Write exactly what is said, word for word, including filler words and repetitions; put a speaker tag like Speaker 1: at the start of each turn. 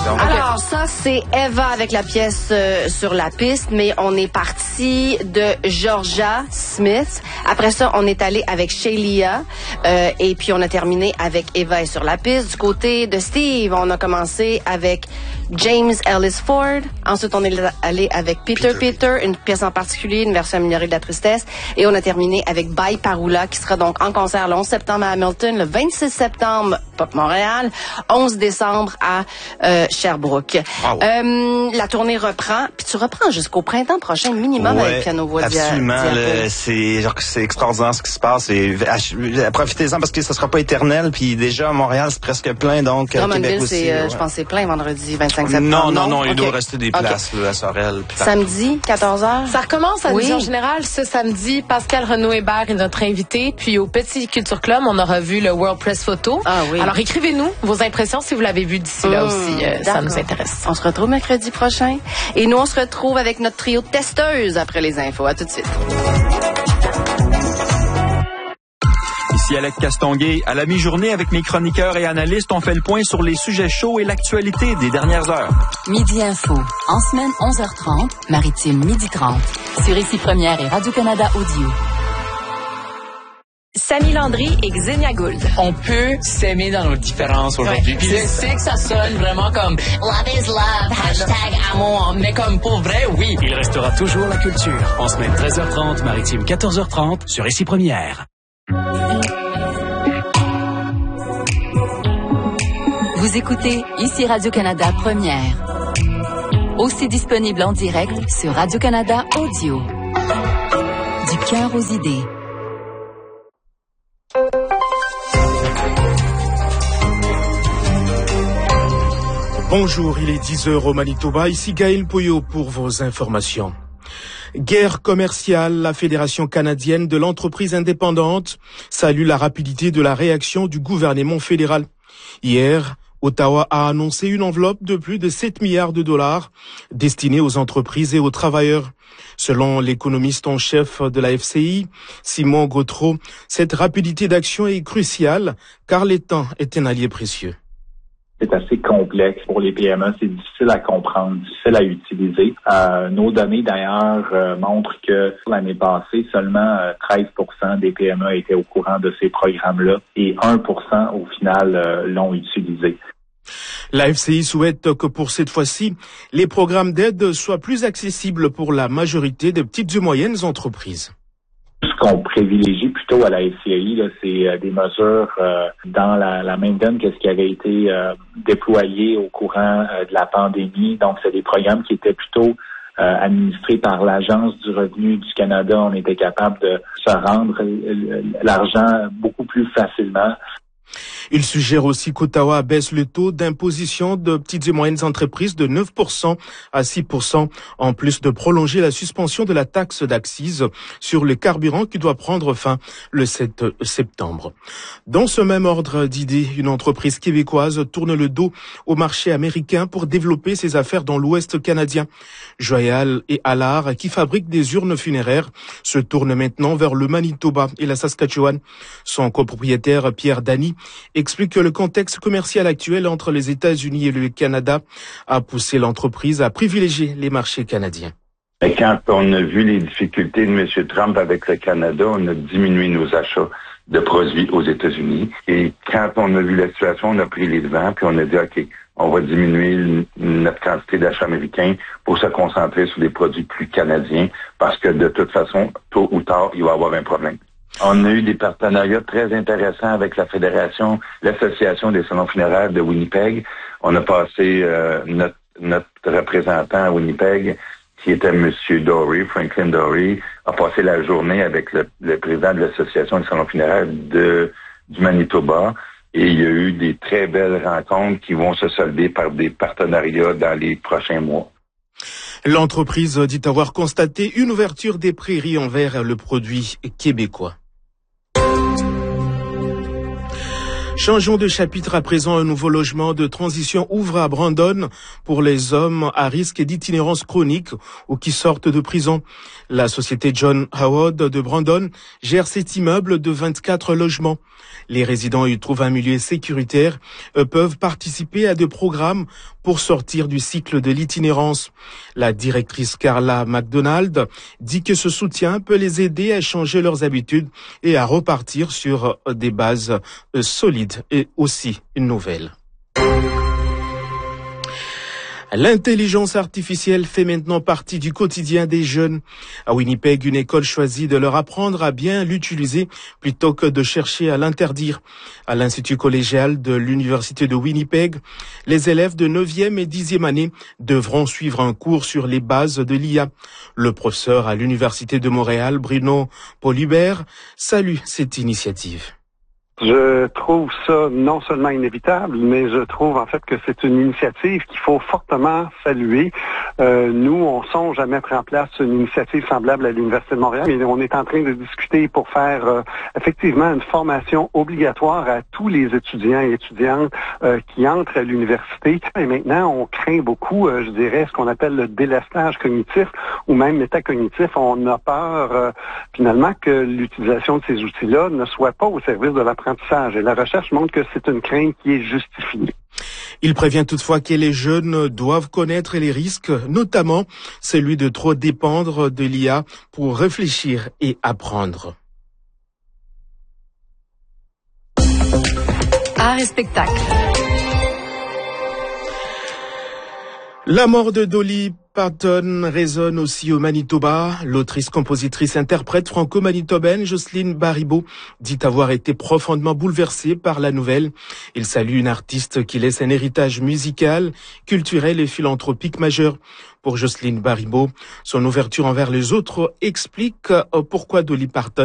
Speaker 1: Donc,
Speaker 2: Alors, ça, c'est Eva avec la pièce euh, sur la piste, mais on est parti de Georgia Smith. Après ça, on est allé avec Shelia, euh, et puis on a terminé avec Eva est sur la piste. Du côté de Steve, on a commencé avec James Ellis Ford. Ensuite, on est allé avec Peter Peter, Peter une pièce en particulier, une version améliorée de la tristesse. Et on a terminé avec Bye Parula, qui sera donc en concert le onze septembre à Hamilton, le vingt-six septembre Pop Montréal, onze décembre à euh, Sherbrooke. Wow. Euh, la tournée reprend, puis tu reprends jusqu'au printemps prochain minimum, ouais, avec Piano-Voix.
Speaker 1: Absolument, le, c'est genre c'est extraordinaire ce qui se passe. Et à, à, profitez-en parce que ça sera pas éternel. Puis déjà à Montréal c'est presque plein, donc Québec aussi.
Speaker 2: C'est, euh,
Speaker 1: ouais.
Speaker 2: Je pense que c'est plein vendredi vingt-cinq septembre.
Speaker 1: Non, non, non, il okay. doit rester des places okay. là, à Sorel.
Speaker 2: Samedi, quatorze heures.
Speaker 3: Ça recommence à
Speaker 2: oui.
Speaker 3: Vision Générale ce samedi. Pascal Renaud-Hébert est notre invité. Puis au Petit Culture Club, on aura vu le World Press Photo.
Speaker 2: Ah oui.
Speaker 3: Alors écrivez-nous vos impressions si vous l'avez vu d'ici mmh, là aussi. Euh, ça nous intéresse.
Speaker 2: On se retrouve mercredi prochain. Et nous, on se retrouve avec notre trio de testeuses après les infos. À tout de suite.
Speaker 4: Ici Alex Castonguay. À la mi-journée, avec mes chroniqueurs et analystes, on fait le point sur les sujets chauds et l'actualité des dernières heures.
Speaker 5: Midi Info. En semaine, onze heures trente. Maritime, midi trente. Sur Ici Première et Radio-Canada Audio.
Speaker 6: Samy Landry et Xenia Gould.
Speaker 7: On peut s'aimer dans nos différences aujourd'hui. Puis je sais que ça sonne vraiment comme love is love, hashtag amour, mais comme pour vrai, oui.
Speaker 8: Il restera toujours la culture. En semaine treize heures trente, Maritime quatorze heures trente, sur Ici Première.
Speaker 5: Vous écoutez Ici Radio-Canada Première. Aussi disponible en direct sur Radio-Canada Audio. Du cœur aux idées.
Speaker 9: Bonjour, il est dix heures au Manitoba. Ici Gaël Poyot pour vos informations. Guerre commerciale, la Fédération canadienne de l'entreprise indépendante salue la rapidité de la réaction du gouvernement fédéral. Hier, Ottawa a annoncé une enveloppe de plus de sept milliards de dollars destinée aux entreprises et aux travailleurs. Selon l'économiste en chef de la F C I, Simon Gautreau, cette rapidité d'action est cruciale car le temps est un allié précieux.
Speaker 10: C'est assez complexe pour les P M E, c'est difficile à comprendre, difficile à utiliser. Euh, nos données d'ailleurs euh, montrent que l'année passée, seulement euh, treize pour cent des P M E étaient au courant de ces programmes-là et un pour cent au final euh, l'ont utilisé.
Speaker 9: La F C I souhaite que pour cette fois-ci, les programmes d'aide soient plus accessibles pour la majorité des petites et moyennes entreprises.
Speaker 10: Ce qu'on privilégie plutôt à la F C I, là, c'est euh, des mesures euh, dans la, la même veine que ce qui avait été euh, déployé au courant euh, de la pandémie. Donc, c'est des programmes qui étaient plutôt euh, administrés par l'Agence du revenu du Canada. On était capable de se rendre euh, l'argent beaucoup plus facilement.
Speaker 9: Il suggère aussi qu'Ottawa baisse le taux d'imposition de petites et moyennes entreprises de neuf pour cent à six pour cent, en plus de prolonger la suspension de la taxe d'accise sur le carburant qui doit prendre fin le sept septembre. Dans ce même ordre d'idées, une entreprise québécoise tourne le dos au marché américain pour développer ses affaires dans l'Ouest canadien. Joyal et Allard, qui fabriquent des urnes funéraires, se tournent maintenant vers le Manitoba et la Saskatchewan. Son copropriétaire Pierre Dany explique que le contexte commercial actuel entre les États-Unis et le Canada a poussé l'entreprise à privilégier les marchés canadiens.
Speaker 11: Quand on a vu les difficultés de M. Trump avec le Canada, on a diminué nos achats de produits aux États-Unis. Et quand on a vu la situation, on a pris les devants, puis on a dit, OK, on va diminuer notre quantité d'achats américains pour se concentrer sur des produits plus canadiens, parce que de toute façon, tôt ou tard, il va y avoir un problème. On a eu des partenariats très intéressants avec la Fédération, l'Association des salons funéraires de Winnipeg. On a passé euh, notre, notre représentant à Winnipeg, qui était M. Dory, Franklin Dory, a passé la journée avec le, le président de l'Association des salons funéraires de, du Manitoba. Et il y a eu des très belles rencontres qui vont se solder par des partenariats dans les prochains mois.
Speaker 9: L'entreprise dit avoir constaté une ouverture des prairies envers le produit québécois. Changeons de chapitre à présent. Un nouveau logement de transition ouvre à Brandon pour les hommes à risque d'itinérance chronique ou qui sortent de prison. La société John Howard de Brandon gère cet immeuble de vingt-quatre logements. Les résidents y trouvent un milieu sécuritaire, eux peuvent participer à des programmes pour sortir du cycle de l'itinérance. La directrice Carla McDonald dit que ce soutien peut les aider à changer leurs habitudes et à repartir sur des bases solides et aussi une nouvelle. L'intelligence artificielle fait maintenant partie du quotidien des jeunes. À Winnipeg, une école choisit de leur apprendre à bien l'utiliser plutôt que de chercher à l'interdire. À l'Institut collégial de l'Université de Winnipeg, les élèves de neuvième et dixième année devront suivre un cours sur les bases de l'I A. Le professeur à l'Université de Montréal, Bruno Polibert, salue cette initiative.
Speaker 12: Je trouve ça non seulement inévitable, mais je trouve en fait que c'est une initiative qu'il faut fortement saluer. Euh, nous, on songe à mettre en place une initiative semblable à l'Université de Montréal, mais on est en train de discuter pour faire euh, effectivement une formation obligatoire à tous les étudiants et étudiantes euh, qui entrent à l'université. Et maintenant, on craint beaucoup, euh, je dirais, ce qu'on appelle le délestage cognitif ou même métacognitif. On a peur euh, finalement que l'utilisation de ces outils-là ne soit pas au service de l'apprentissage. Et la recherche montre que c'est une crainte qui est justifiée.
Speaker 9: Il prévient toutefois que les jeunes doivent connaître les risques, notamment celui de trop dépendre de l'I A pour réfléchir et apprendre.
Speaker 5: Art et spectacle.
Speaker 9: La mort de Dolly Parton résonne aussi au Manitoba. L'autrice, compositrice, interprète franco-manitobaine Jocelyne Baribeau dit avoir été profondément bouleversée par la nouvelle. Il salue une artiste qui laisse un héritage musical, culturel et philanthropique majeur. Pour Jocelyne Baribeau, son ouverture envers les autres explique pourquoi Dolly Parton